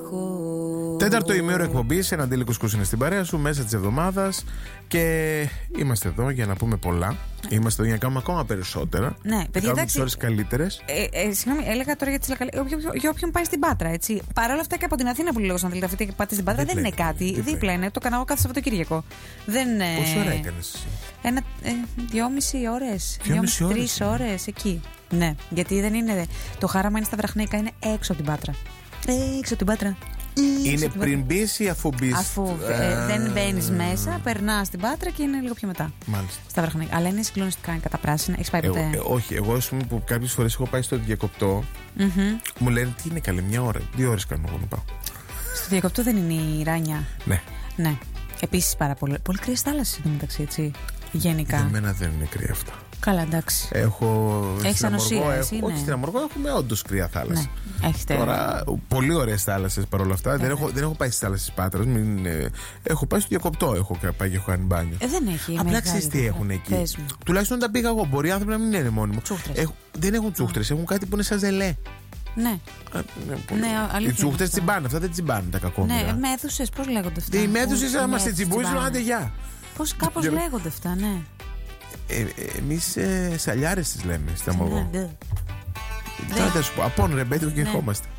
Τέταρτο ημέρο εκπομπής, ένα αντίλικος είναι στην παρέα σου μέσα της εβδομάδας και είμαστε εδώ για να πούμε πολλά. Είμαστε εδώ για να κάνουμε ακόμα περισσότερα. Ναι, παιδιά, κάνουμε τις ώρες καλύτερες. Συγγνώμη, έλεγα τώρα για τις για όποιον πάει στην Πάτρα, έτσι. Παρ' όλα αυτά και από την Αθήνα που λέω, αν θέλετε αυτή και πάτε στην Πάτρα, δεν είναι κάτι. Δίπλα είναι, το έκανα εγώ κάθε Σαββατοκύριακο. Πόση ώρα έκανες εσύ? 2,5 ώρες. 2,5 3 ώρες εκεί. Ναι, γιατί δεν είναι. Το χάραμα είναι στα Βραχνέικα, είναι έξω από την Πάτρα. Έξω από την Πάτρα. Είναι πριν μπεις ή αφού μπεις? Αφού δεν μπαίνεις μέσα, περνάς στην Πάτρα και είναι λίγο πιο μετά. Μάλιστα. Στα Βραχνέικα. Αλλά είναι συγκλονιστικά, είναι κατά πράσινα. Έχεις πάει ποτέ? Όχι, εγώ ας πούμε που κάποιες φορές έχω πάει στο διακοπτό, μου λένε τι είναι καλή, 1 ώρα, 2 ώρες κάνω εγώ να πάω. Στο διακοπτό δεν είναι η Ράνια? Ναι. Ναι. Επίσης πάρα πολύ. Πολύ κρύες θάλασσες εδώ μεταξύ, έτσι. Γενικά. Για μένα δεν είναι κρύα αυτά. Καλά, εντάξει. Έχεις ανοσία, εσύ, ναι. Όχι, στην Αμοργό έχουμε όντως κρύα θάλασσα. Ναι, έχετε. Τώρα, πολύ ωραίες θάλασσες παρόλα αυτά. Δεν έχω πάει στις θάλασσες Πάτρας. Έχω πάει στο διακοπτό. Έχω πάει και έχω κάνει μπάνιο. Δεν έχει. Απλά ξέρεις τι έχουν εκεί. Τουλάχιστον τα πήγα εγώ. Μπορεί οι άνθρωποι να μην είναι μόνιμοι. Δεν έχουν τσούχτρες. Έχουν κάτι που είναι σαν ζελέ. Ναι. Οι τσούχτες τσιμπάνε. Αυτά δεν τσιμπάνε τα κακόμοιρα. Ναι, μέδουσες, πώς λέγονται αυτά? Οι μέδουσες άμα σε τσιμπούσουν, άντε γεια. Κάπως λέγονται αυτά, ναι. Εμείς σαλιάρες τις λέμε στην Αμοργό. Ναι. Θα σου πω, απόν ρεμπέτικο και ερχόμαστε.